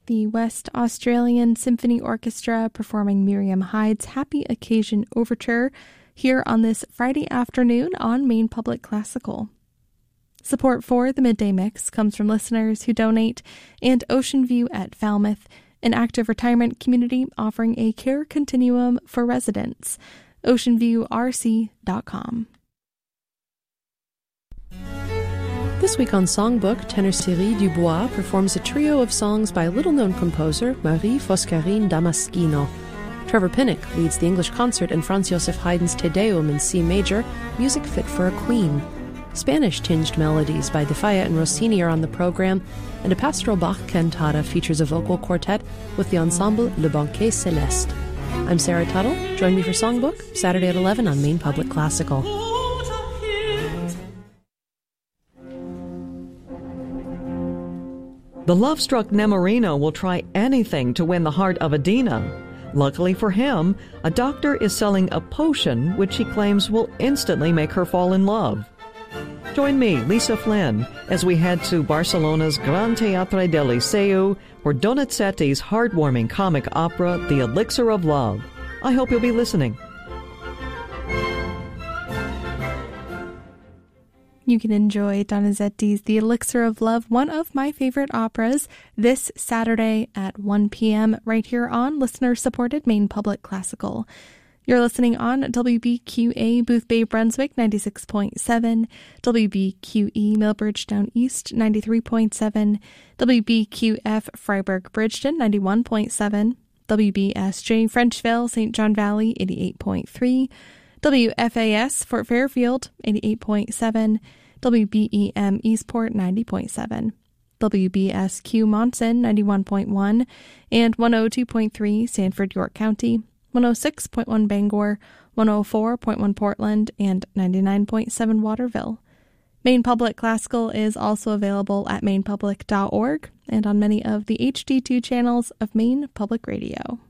the West Australian Symphony Orchestra performing Miriam Hyde's Happy Occasion Overture here on this Friday afternoon on Maine Public Classical. Support for the Midday Mix comes from listeners who donate and Ocean View at Falmouth, an active retirement community offering a care continuum for residents. OceanviewRC.com. This week on Songbook, tenor Cyril Dubois performs a trio of songs by little-known composer Marie Foscarine Damaschino. Trevor Pinnock leads the English concert in Franz Joseph Haydn's Te Deum in C major, music fit for a queen. Spanish-tinged melodies by De Falla and Rossini are on the program, and a pastoral Bach cantata features a vocal quartet with the ensemble Le Banquet Céleste. I'm Sarah Tuttle. Join me for Songbook, Saturday at 11 on Maine Public Classical. The love-struck Nemorino will try anything to win the heart of Adina. Luckily for him, a doctor is selling a potion which he claims will instantly make her fall in love. Join me, Lisa Flynn, as we head to Barcelona's Gran Teatre del Liceu for Donizetti's heartwarming comic opera, The Elixir of Love. I hope you'll be listening. You can enjoy Donizetti's The Elixir of Love, one of my favorite operas, this Saturday at 1 p.m. right here on listener-supported Maine Public Classical. You're listening on WBQA Boothbay Brunswick 96.7, WBQE Millbridge Down East 93.7, WBQF Freiburg Bridgeton 91.7, WBSJ Frenchville St. John Valley 88.3, WFAS Fort Fairfield 88.7, WBEM Eastport 90.7, WBSQ Monson 91.1, and 102.3 Sanford York County, 106.1 Bangor, 104.1 Portland, and 99.7 Waterville. Maine Public Classical is also available at mainepublic.org and on many of the HD2 channels of Maine Public Radio.